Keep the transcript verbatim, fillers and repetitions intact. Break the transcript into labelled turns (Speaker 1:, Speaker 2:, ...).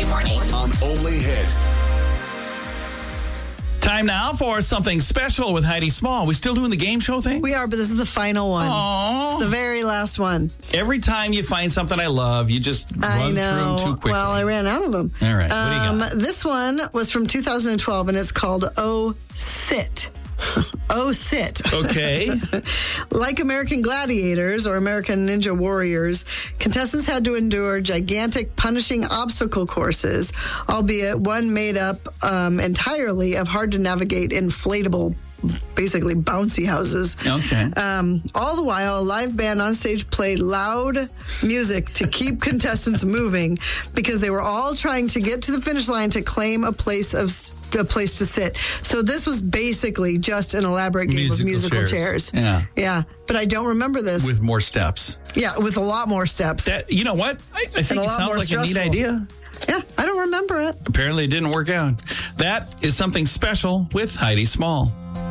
Speaker 1: morning
Speaker 2: on Only Hit.
Speaker 3: Time now for something special with Heidi Small. We still doing the game show thing?
Speaker 4: We are, but this is the final one.
Speaker 3: Aww.
Speaker 4: It's the very last one.
Speaker 3: Every time you find something I love, you just
Speaker 4: I
Speaker 3: run
Speaker 4: know.
Speaker 3: through them too quickly.
Speaker 4: Well, I ran out of them.
Speaker 3: All right. What do you got?
Speaker 4: Um, this one was from two thousand twelve, and it's called Oh, Sit. Oh, sit.
Speaker 3: Okay.
Speaker 4: Like American Gladiators or American Ninja Warriors, contestants had to endure gigantic, punishing obstacle courses, albeit one made up um, entirely of hard-to-navigate inflatable, basically bouncy houses.
Speaker 3: Okay.
Speaker 4: Um, all the while, a live band on stage played loud music to keep contestants moving because they were all trying to get to the finish line to claim a place of a place to sit. So this was basically just an elaborate game
Speaker 3: Musical
Speaker 4: of musical
Speaker 3: chairs.
Speaker 4: chairs.
Speaker 3: Yeah.
Speaker 4: Yeah. But I don't remember this.
Speaker 3: With more steps.
Speaker 4: yeah, with a lot more steps.
Speaker 3: That You know what? I, I think
Speaker 4: a
Speaker 3: it
Speaker 4: lot
Speaker 3: sounds
Speaker 4: more
Speaker 3: like a neat
Speaker 4: stressful.
Speaker 3: idea.
Speaker 4: yeah, I don't remember it.
Speaker 3: Apparently it didn't work out. That is something special with Heidi Small.